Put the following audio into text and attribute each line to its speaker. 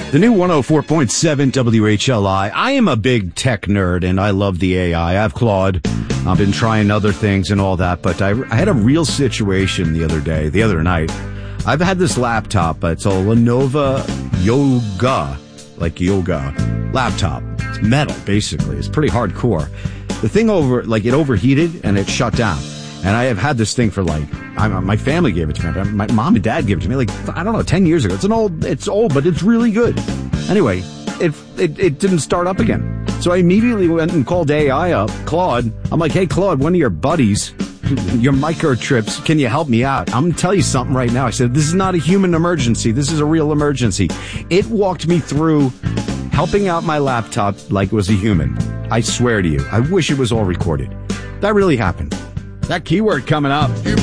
Speaker 1: The new 104.7 WHLI. I am a big tech nerd, and I love the AI. I have Claude. I've been trying other things and all that, but I had a real situation the other night. I've had this laptop. It's a Lenovo Yoga, like yoga laptop. It's metal, basically. It's pretty hardcore. The thing it overheated and it shut down. And I have had this thing for my family gave it to me. My mom and dad gave it to me 10 years ago. It's old, but it's really good. Anyway, it didn't start up again. So I immediately went and called AI up, Claude. I'm like, hey, Claude, one of your buddies, your microtrips, can you help me out? I'm going to tell you something right now. I said, this is not a human emergency. This is a real emergency. It walked me through helping out my laptop like it was a human. I swear to you, I wish it was all recorded. That really happened. That keyword coming up.